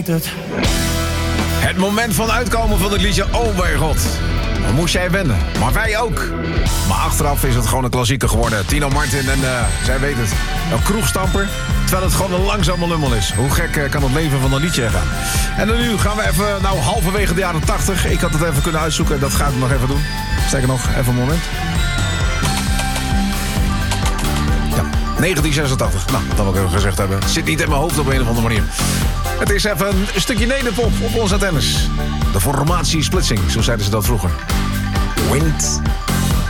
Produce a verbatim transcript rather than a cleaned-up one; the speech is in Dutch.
Het. Het moment van uitkomen van het liedje Oh mijn god. Dan moest jij wennen, maar wij ook. Maar achteraf is het gewoon een klassieker geworden. Tino Martin en uh, zij weet het. Een kroegstamper, terwijl het gewoon een langzame lummel is. Hoe gek uh, kan het leven van een liedje gaan? En dan nu gaan we even, nou halverwege de jaren tachtig. Ik had het even kunnen uitzoeken, dat ga ik nog even doen. Sterker nog, even een moment. Ja, negentien zesentachtig. Nou, dat wil ik even gezegd hebben. Het zit niet in mijn hoofd op een of andere manier. Het is even een stukje nederpop op onze antennes. De formatie splitsing, zo zeiden ze dat vroeger. Wind